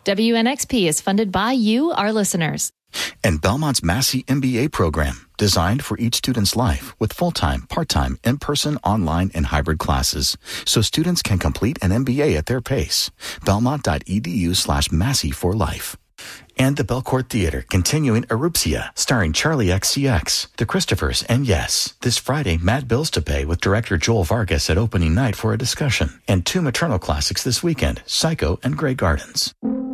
WNXP is funded by you, our listeners. And Belmont's Massey MBA program, designed for each student's life with full-time, part-time, in-person, online, and hybrid classes, so students can complete an MBA at their pace. Belmont.edu/Massey for life. And the Belcourt Theater continuing Erupcia, starring Charlie XCX, The Christophers, and yes, this Friday, Mad Bills to Pay with director Joel Vargas at opening night for a discussion. And two maternal classics this weekend, Psycho and Grey Gardens.